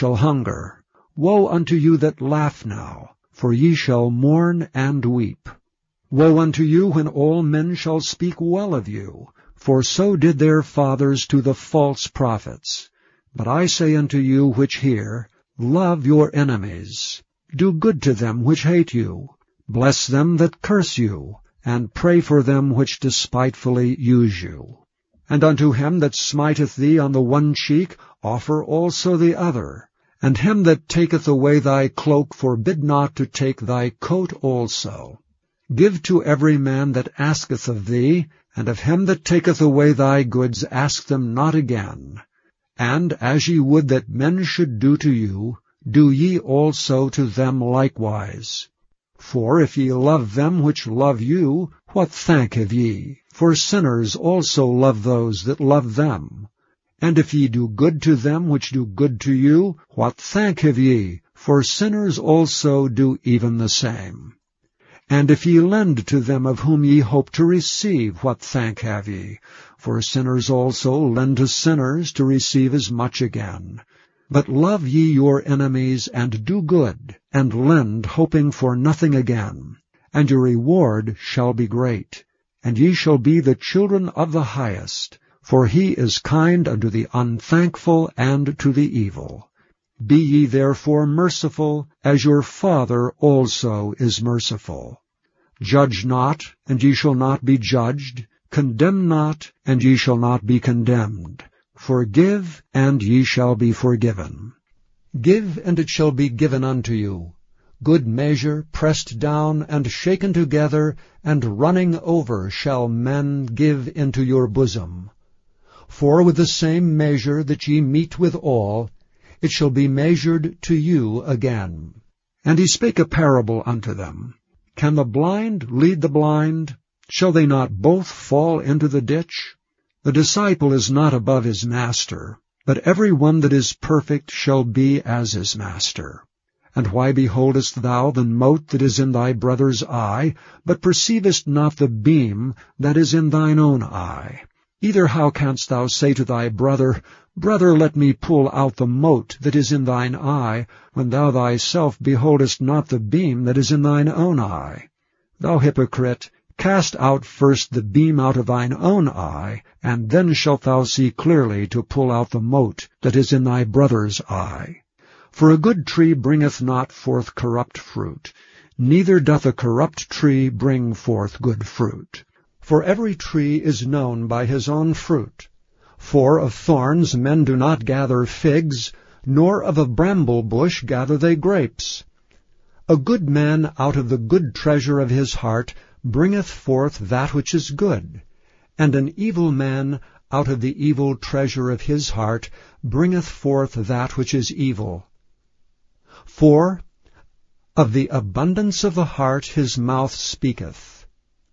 shall hunger. Woe unto you that laugh now, for ye shall mourn and weep. Woe unto you when all men shall speak well of you, for so did their fathers to the false prophets. But I say unto you which hear, love your enemies, do good to them which hate you, bless them that curse you, and pray for them which despitefully use you. And unto him that smiteth thee on the one cheek offer also the other, and him that taketh away thy cloak forbid not to take thy coat also. Give to every man that asketh of thee, and of him that taketh away thy goods ask them not again. And as ye would that men should do to you, do ye also to them likewise. For if ye love them which love you, what thank have ye? For sinners also love those that love them. And if ye do good to them which do good to you, what thank have ye? For sinners also do even the same. And if ye lend to them of whom ye hope to receive, what thank have ye? For sinners also lend to sinners to receive as much again. But love ye your enemies, and do good, and lend, hoping for nothing again. And your reward shall be great, and ye shall be the children of the highest, for he is kind unto the unthankful and to the evil. Be ye therefore merciful, as your Father also is merciful. Judge not, and ye shall not be judged. Condemn not, and ye shall not be condemned. Forgive, and ye shall be forgiven. Give, and it shall be given unto you. Good measure, pressed down, and shaken together, and running over shall men give into your bosom. For with the same measure that ye mete withal, it shall be measured to you again. And he spake a parable unto them. Can the blind lead the blind? Shall they not both fall into the ditch? The disciple is not above his master, but every one that is perfect shall be as his master. And why beholdest thou the mote that is in thy brother's eye, but perceivest not the beam that is in thine own eye? Either how canst thou say to thy brother, Brother, let me pull out the mote that is in thine eye, when thou thyself beholdest not the beam that is in thine own eye? Thou hypocrite, cast out first the beam out of thine own eye, and then shalt thou see clearly to pull out the mote that is in thy brother's eye. For a good tree bringeth not forth corrupt fruit, neither doth a corrupt tree bring forth good fruit. For every tree is known by his own fruit. For of thorns men do not gather figs, nor of a bramble bush gather they grapes. A good man out of the good treasure of his heart bringeth forth that which is good, and an evil man out of the evil treasure of his heart bringeth forth that which is evil. For of the abundance of the heart his mouth speaketh.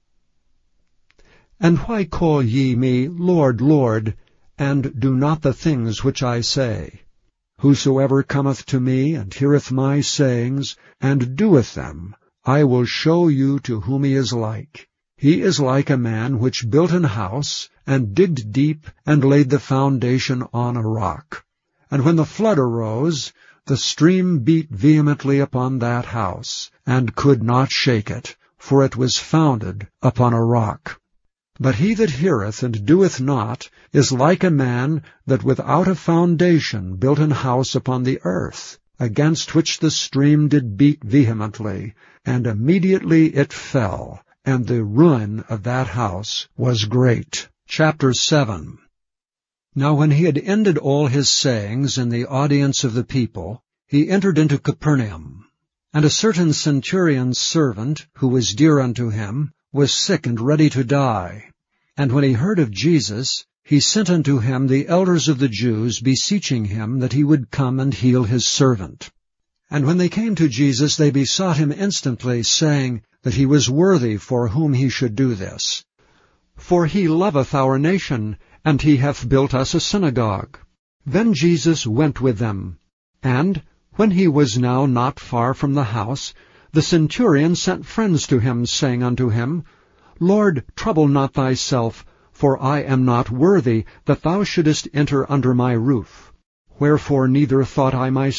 And why call ye me, Lord, Lord, and do not the things which I say? Whosoever cometh to me, and heareth my sayings, and doeth them, I will show you to whom he is like. He is like a man which built an house, and digged deep, and laid the foundation on a rock. And when the flood arose, the stream beat vehemently upon that house, and could not shake it, for it was founded upon a rock. But he that heareth and doeth not is like a man that without a foundation built an house upon the earth, against which the stream did beat vehemently, and immediately it fell, and the ruin of that house was great. Chapter 7. Now when he had ended all his sayings in the audience of the people, he entered into Capernaum. And a certain centurion's servant, who was dear unto him, was sick and ready to die. And when he heard of Jesus, he sent unto him the elders of the Jews, beseeching him that he would come and heal his servant. And when they came to Jesus, they besought him instantly, saying that he was worthy for whom he should do this. For he loveth our nation, and he hath built us a synagogue. Then Jesus went with them. And when he was now not far from the house, the centurion sent friends to him, saying unto him, Lord, trouble not thyself, for I am not worthy that thou shouldest enter under my roof. Wherefore neither thought I myself